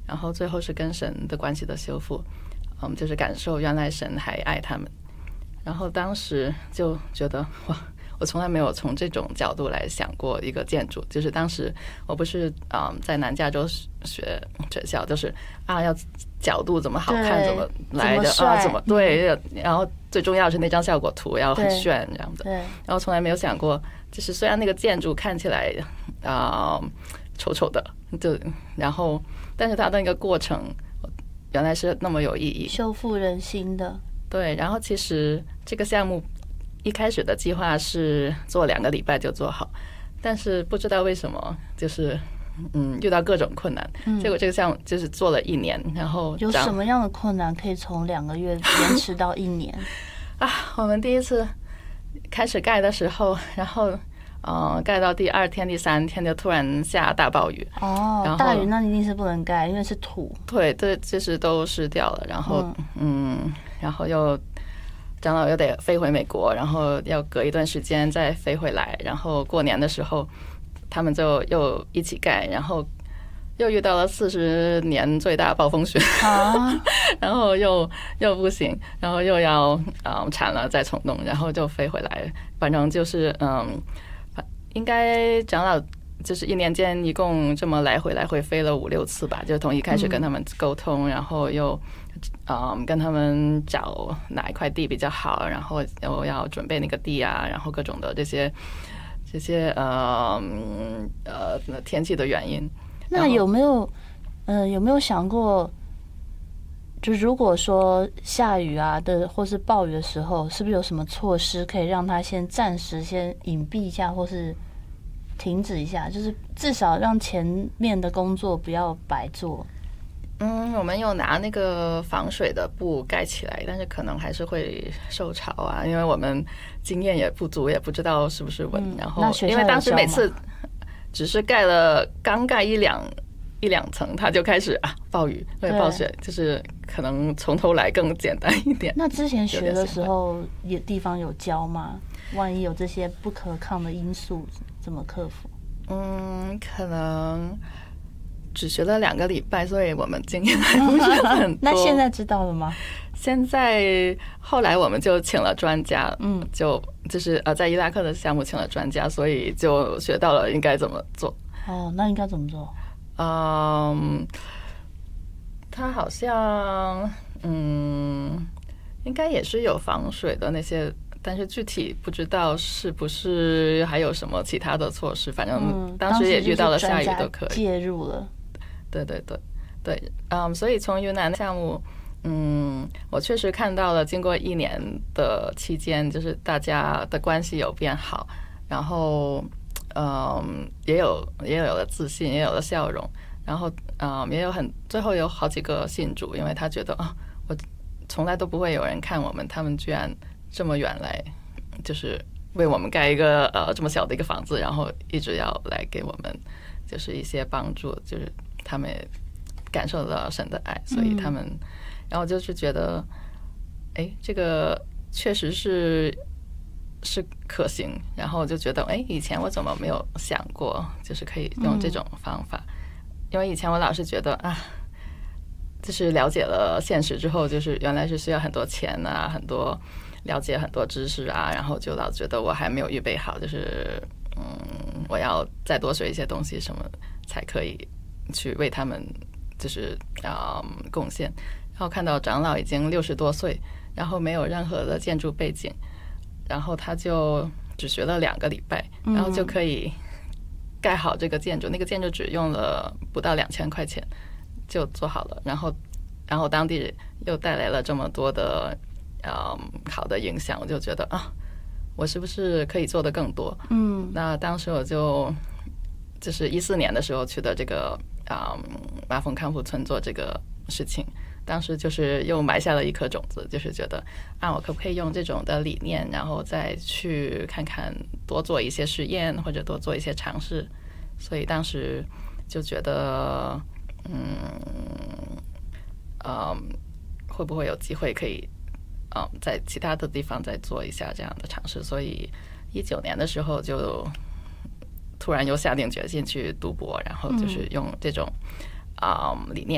然后最后是跟神的关系的修复，就是感受原来神还爱他们。然后当时就觉得哇，我从来没有从这种角度来想过一个建筑。就是当时我不是在南加州学校，就是要角度怎么好看怎么来的怎么对，然后最重要的是那张效果图要很炫这样的。然后从来没有想过，就是虽然那个建筑看起来丑丑的，然后但是它的那个过程原来是那么有意义， 修复人心的。 对，然后其实这个项目一开始的计划是做2个礼拜就做好，但是不知道为什么就是遇到各种困难，结果这个项目就是做了1年。然后有什么样的困难可以从2个月延迟到1年我们第一次开始盖的时候，然后盖到第2天第3天就突然下大暴雨。 大雨那一定是不能盖，因为是土。对， 就是都湿掉了。然后然后长老又得飞回美国，然后要隔一段时间再飞回来。然后过年的时候他们就又一起盖，然后又遇到了40年最大暴风雪然后又不行，然后又要铲了再重弄，然后就飞回来。反正就是应该长老就是1年间一共这么来回飞了5-6次吧，就从一开始跟他们沟通，然后又跟他们找哪一块地比较好，然后又要准备那个地然后各种的这些天气的原因。 那有没有想过，就如果说下雨或是暴雨的时候，是不是有什么措施可以让它暂时隐蔽一下，或是停止一下，就是至少让前面的工作不要白做？ 我们有拿那个防水的布盖起来，但是可能还是会受潮因为我们经验也不足，也不知道是不是稳。然后因为当时每次只是刚盖一两层，它就开始暴雨会暴雪，就是可能从头来更简单一点。 那之前学的时候地方有教吗？万一有这些不可抗的因素怎么克服？ 可能只学了2个礼拜，所以我们经验还不是很多。 那现在知道了吗？ 现在后来我们就请了专家，就是在伊拉克的项目请了专家，所以就学到了应该怎么做。 那应该怎么做？ 他好像应该也是有防水的那些，但是具体不知道是不是还有什么其他的措施。反正当时也遇到了下雨都可以介入了。 对，所以从云南的项目，我确实看到了，经过1年的期间，就是大家的关系有变好，然后也有了自信，也有了笑容，然后也有最后有好几个信主，因为他觉得我从来都不会有人看我们，他们居然这么远来，就是为我们盖一个这么小的一个房子，然后一直要来给我们就是一些帮助，就是他们也感受到神的爱，所以他们然后就是觉得这个确实是可行，然后就觉得以前我怎么没有想过就是可以用这种方法。因为以前我老是觉得就是了解了现实之后，就是原来是需要很多钱很多了解很多知识然后就老觉得我还没有预备好，就是我要再多学一些东西什么才可以去为他们就是贡献。然后看到长老已经60多岁，然后没有任何的建筑背景，然后他就只学了2个礼拜，然后就可以盖好这个建筑。那个建筑只用了不到2000块钱就做好了，然后当地又带来了这么多的好的影响，我就觉得我是不是可以做得更多？那当时我就是14年的时候去的这个马峰康复村做这个事情，当时就是又埋下了一颗种子，就是觉得我可不可以用这种的理念，然后再去看看多做一些实验或者多做一些尝试。所以当时就觉得会不会有机会可以在其他的地方再做一下这样的尝试。所以19年的时候就突然又下定决心去读博，然后就是用这种理念